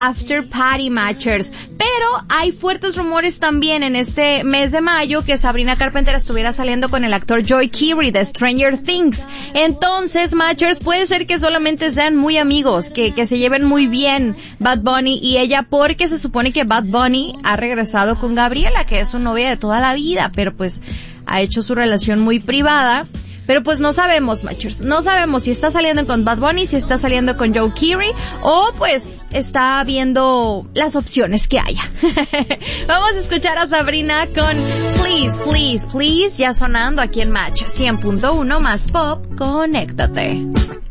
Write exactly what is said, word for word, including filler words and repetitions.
After Party Matchers, pero hay fuertes rumores también en este mes de mayo que Sabrina Carpenter estuviera saliendo con el actor Joy Keery de Stranger Things. Entonces, Matchers, puede ser que solamente sean muy amigos, que, que se lleven muy bien Bad Bunny y ella, porque se supone que Bad Bunny ha regresado con Gabriela, que es su novia de toda la vida, pero pues ha hecho su relación muy privada. Pero pues no sabemos, Matchers, no sabemos si está saliendo con Bad Bunny, si está saliendo con Joe Keery, o pues está viendo las opciones que haya. Vamos a escuchar a Sabrina con Please, Please, Please, ya sonando aquí en Match cien punto uno más pop, conéctate.